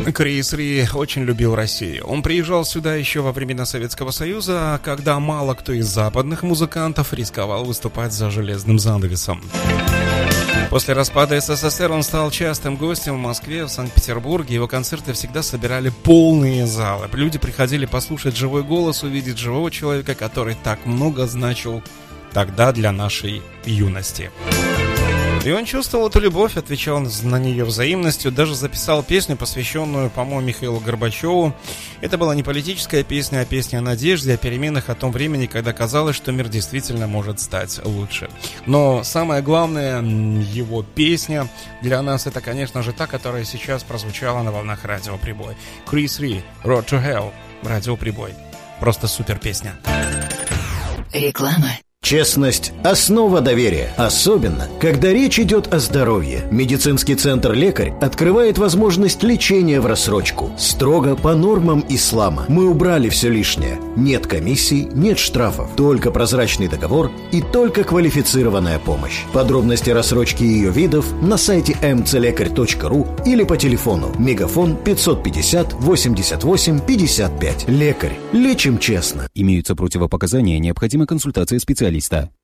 Крис Ри очень любил Россию. Он приезжал сюда еще во времена Советского Союза, когда мало кто из западных музыкантов рисковал выступать за железным занавесом. После распада СССР он стал частым гостем в Москве, в Санкт-Петербурге. Его концерты всегда собирали полные залы. Люди приходили послушать живой голос, увидеть живого человека, который так много значил тогда для нашей юности. И он чувствовал эту любовь, отвечал на нее взаимностью, даже записал песню, посвященную, по-моему, Михаилу Горбачеву. Это была не политическая песня, а песня о надежде, о переменах, о том времени, когда казалось, что мир действительно может стать лучше. Но самое главное, его песня для нас, это, конечно же, та, которая сейчас прозвучала на волнах Радио Прибой. Крис Ри, Road to Hell, Радио Прибой. Просто супер песня. Реклама. Честность – основа доверия, особенно, когда речь идет о здоровье. Медицинский центр «Лекарь» открывает возможность лечения в рассрочку. Строго по нормам ислама. Мы убрали все лишнее. Нет комиссий, нет штрафов. Только прозрачный договор и только квалифицированная помощь. Подробности рассрочки и ее видов на сайте mcлекарь.ру или по телефону мегафон 550 88 55. «Лекарь». Лечим честно. Имеются противопоказания, необходима консультация специалиста.